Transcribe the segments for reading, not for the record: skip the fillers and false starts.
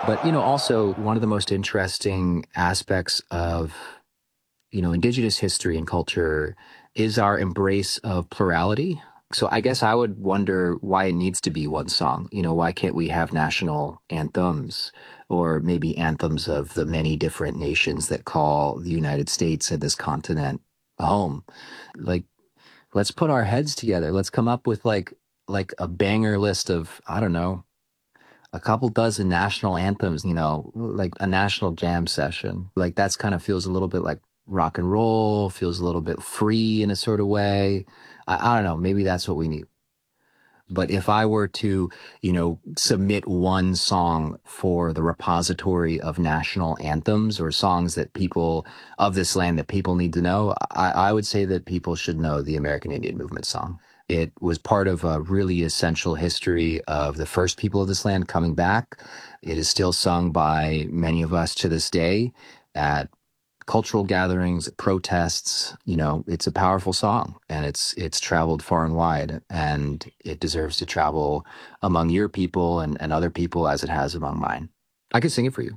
But, also one of the most interesting aspects of, indigenous history and culture is our embrace of plurality. So I guess I would wonder why it needs to be one song. Why can't we have national anthems or maybe anthems of the many different nations that call the United States and this continent a home? Like, let's put our heads together. Let's come up with like a banger list of, I don't know, a couple dozen national anthems, like a national jam session. Like that's kind of feels a little bit like rock and roll, feels a little bit free in a sort of way. I don't know, maybe that's what we need. But if I were to, submit one song for the repository of national anthems or songs that people of this land that people need to know, I would say that people should know the American Indian Movement song. It was part of a really essential history of the first people of this land coming back. It is still sung by many of us to this day at cultural gatherings, protests. It's a powerful song, and it's traveled far and wide, and it deserves to travel among your people and other people as it has among mine. I can sing it for you.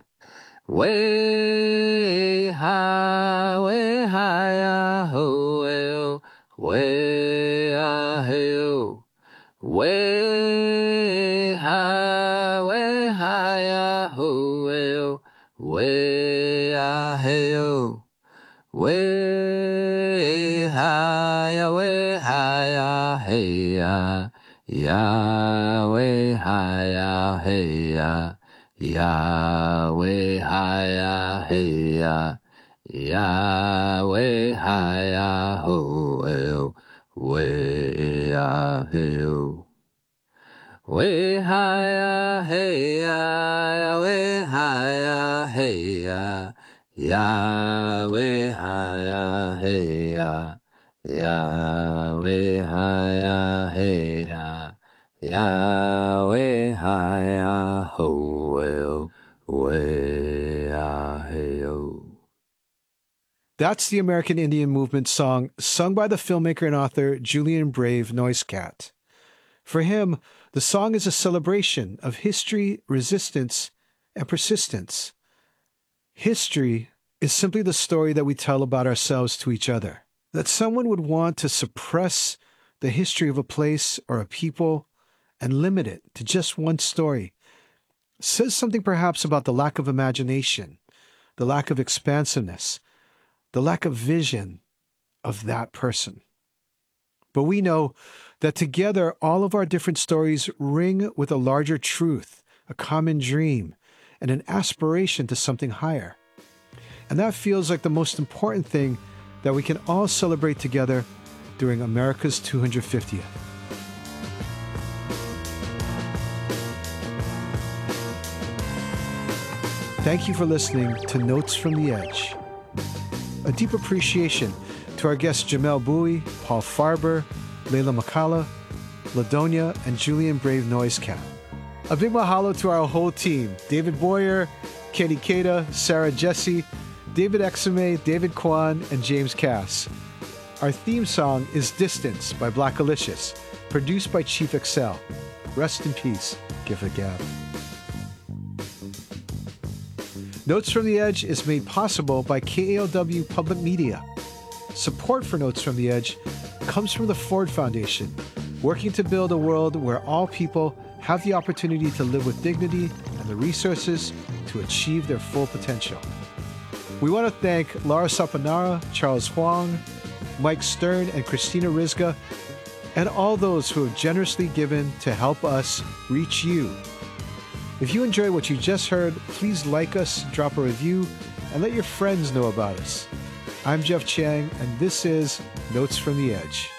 Way high, ho, way ho, way high, ho, way ho, way high, hey ya, way high, hey ya. Yahweh Haya Heya Yahweh Haya Ho Way Heo Way Haya Heya Yahweh Haya Heya Yahweh Haya Heya Yahweh Haya Heya Yahweh Haya Ho Way Heo. That's the American Indian Movement song sung by the filmmaker and author Julian Brave Noisecat. For him, the song is a celebration of history, resistance, and persistence. History is simply the story that we tell about ourselves to each other. That someone would want to suppress the history of a place or a people and limit it to just one story says something perhaps about the lack of imagination, the lack of expansiveness, the lack of vision of that person. But we know that together all of our different stories ring with a larger truth, a common dream, and an aspiration to something higher. And that feels like the most important thing that we can all celebrate together during America's 250th. Thank you for listening to Notes from the Edge. A deep appreciation to our guests Jamelle Bouie, Paul Farber, Layla McCalla, Ladonia, and Julian Brave Noisecat. A big mahalo to our whole team, David Boyer, Kenny Kata, Sarah Jesse, David Exume, David Kwan, and James Cass. Our theme song is Distance by Black Alicious, produced by Chief Excel. Rest in peace, Give a Gab. Notes from the Edge is made possible by KALW Public Media. Support for Notes from the Edge comes from the Ford Foundation, working to build a world where all people have the opportunity to live with dignity and the resources to achieve their full potential. We want to thank Laura Sapanara, Charles Huang, Mike Stern, and Christina Rizga, and all those who have generously given to help us reach you. If you enjoy what you just heard, please like us, drop a review, and let your friends know about us. I'm Jeff Chang, and this is Notes from the Edge.